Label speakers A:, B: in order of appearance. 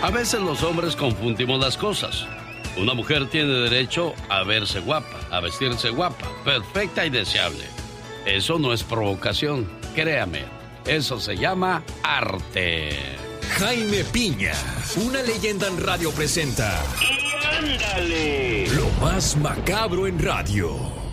A: A veces los hombres confundimos las cosas. Una mujer tiene derecho a verse guapa, a vestirse guapa, perfecta y deseable. Eso no es provocación, créame. Eso se llama arte.
B: Jaime Piña, una leyenda en radio presenta.
C: ¡Y ándale!
B: Lo más macabro en radio.